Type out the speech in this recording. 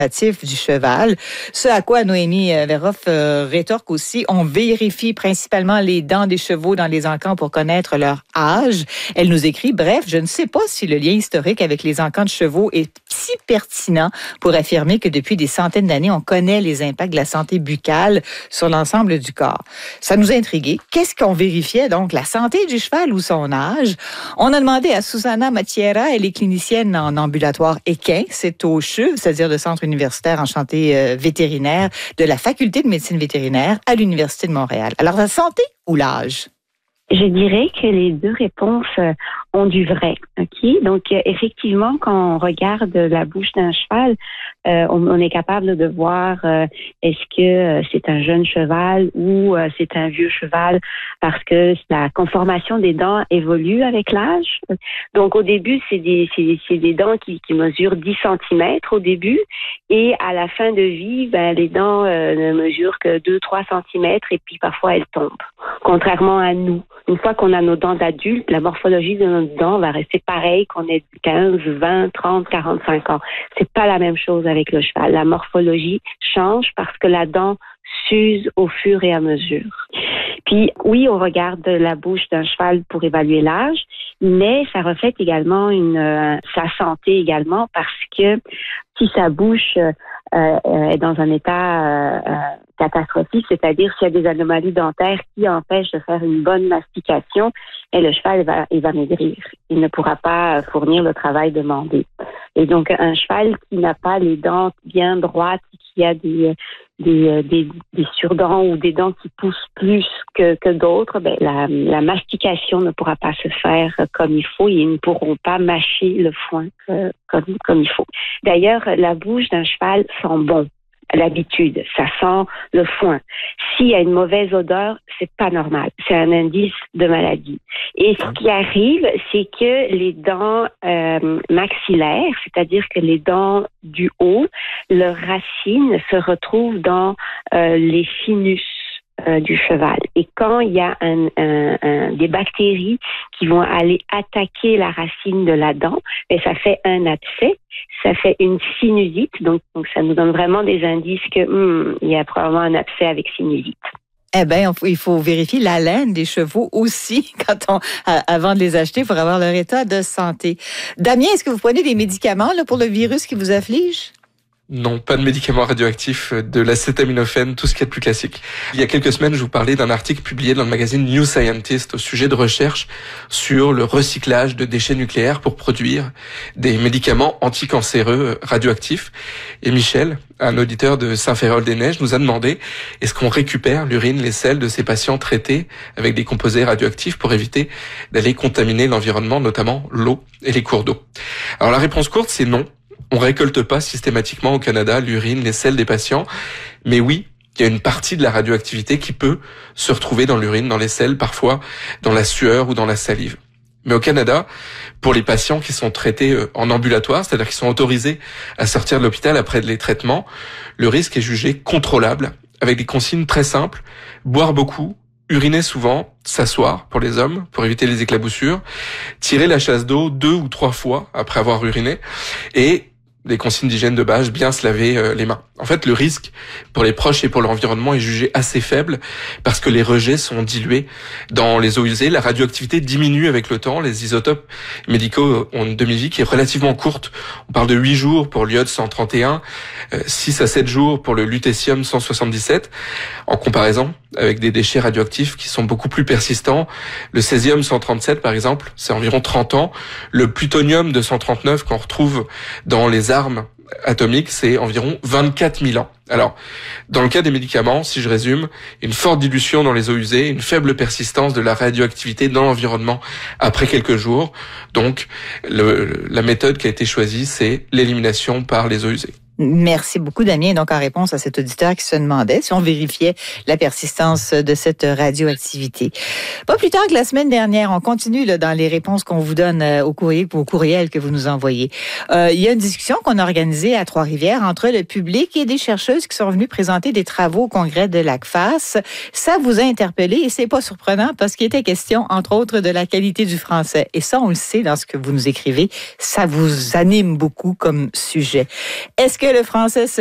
du cheval. Ce à quoi Noémie Verhoff rétorque aussi, on vérifie principalement les dents des chevaux dans les encans pour connaître leur âge. Elle nous écrit, bref, je ne sais pas si le lien historique avec les encans de chevaux est si pertinent pour affirmer que depuis des centaines d'années, on connaît les impacts de la santé buccale sur l'ensemble du corps. Ça nous a intrigués. Qu'est-ce qu'on vérifiait donc? La santé du cheval ou son âge? On a demandé à Susanna Mattiera, elle est clinicienne en ambulatoire équin, c'est au CHUV, c'est-à-dire le Centre universitaire en santé vétérinaire de la Faculté de médecine vétérinaire à l'Université de Montréal. Alors, la santé ou l'âge? Je dirais que les deux réponses ont du vrai. Ok, donc effectivement, quand on regarde la bouche d'un cheval, on est capable de voir est-ce que c'est un jeune cheval ou c'est un vieux cheval, parce que la conformation des dents évolue avec l'âge. Donc au début, c'est des dents qui mesurent 10 cm au début, et à la fin de vie, les dents ne mesurent que 2-3 cm, et puis parfois elles tombent. Contrairement à nous. Une fois qu'on a nos dents d'adultes, la morphologie de nos dents va rester pareille qu'on ait 15, 20, 30, 45 ans. C'est pas la même chose avec le cheval. La morphologie change parce que la dent s'use au fur et à mesure. Puis oui, on regarde la bouche d'un cheval pour évaluer l'âge, mais ça reflète également sa santé également, parce que si sa bouche est dans un état catastrophique, c'est-à-dire s'il y a des anomalies dentaires qui empêchent de faire une bonne mastication, et le cheval il va maigrir. Il ne pourra pas fournir le travail demandé. Et donc un cheval qui n'a pas les dents bien droites, qui a des surdents ou des dents qui poussent plus que d'autres, la mastication ne pourra pas se faire comme il faut, et ils ne pourront pas mâcher le foin comme il faut. D'ailleurs, la bouche d'un cheval sent bon. L'habitude, ça sent le foin. S'il y a une mauvaise odeur, c'est pas normal. C'est un indice de maladie. Et ce qui arrive, c'est que les dents maxillaires, c'est-à-dire que les dents du haut, leurs racines se retrouvent dans les sinus du cheval. Et quand il y a des bactéries qui vont aller attaquer la racine de la dent, ça fait un abcès, ça fait une sinusite, donc ça nous donne vraiment des indices que il y a probablement un abcès avec sinusite. Eh bien, il faut vérifier la laine des chevaux aussi avant de les acheter pour avoir leur état de santé. Damien, est-ce que vous prenez des médicaments pour le virus qui vous afflige? Non, pas de médicaments radioactifs, de l'acétaminophène, tout ce qui est de plus classique. Il y a quelques semaines, je vous parlais d'un article publié dans le magazine New Scientist au sujet de recherche sur le recyclage de déchets nucléaires pour produire des médicaments anticancéreux radioactifs. Et Michel, un auditeur de Saint-Féréol-des-Neiges, nous a demandé est-ce qu'on récupère l'urine, les selles de ces patients traités avec des composés radioactifs pour éviter d'aller contaminer l'environnement, notamment l'eau et les cours d'eau. Alors la réponse courte, c'est non. On récolte pas systématiquement au Canada l'urine, les selles des patients, mais oui, il y a une partie de la radioactivité qui peut se retrouver dans l'urine, dans les selles, parfois dans la sueur ou dans la salive. Mais au Canada, pour les patients qui sont traités en ambulatoire, c'est-à-dire qui sont autorisés à sortir de l'hôpital après les traitements, le risque est jugé contrôlable, avec des consignes très simples: boire beaucoup, uriner souvent, s'asseoir pour les hommes, pour éviter les éclaboussures, tirer la chasse d'eau 2 ou 3 fois après avoir uriné, et des consignes d'hygiène de base, bien se laver les mains. En fait, le risque pour les proches et pour l'environnement est jugé assez faible parce que les rejets sont dilués dans les eaux usées. La radioactivité diminue avec le temps. Les isotopes médicaux ont une demi-vie qui est relativement courte. On parle de 8 jours pour l'iode 131, 6 à 7 jours pour le lutécium 177, en comparaison avec des déchets radioactifs qui sont beaucoup plus persistants. Le césium 137, par exemple, c'est environ 30 ans. Le plutonium 239 qu'on retrouve dans les armes atomiques, c'est environ 24 000 ans. Alors, dans le cas des médicaments, si je résume, une forte dilution dans les eaux usées, une faible persistance de la radioactivité dans l'environnement après quelques jours. Donc, la méthode qui a été choisie, c'est l'élimination par les eaux usées. Merci beaucoup, Damien. Donc, en réponse à cet auditeur qui se demandait si on vérifiait la persistance de cette radioactivité. Pas plus tard que la semaine dernière, on continue dans les réponses qu'on vous donne au courriel que vous nous envoyez. Il y a une discussion qu'on a organisée à Trois-Rivières entre le public et des chercheuses qui sont venues présenter des travaux au congrès de l'ACFAS. Ça vous a interpellé et c'est pas surprenant parce qu'il était question, entre autres, de la qualité du français. Et ça, on le sait dans ce que vous nous écrivez, ça vous anime beaucoup comme sujet. Est-ce que le français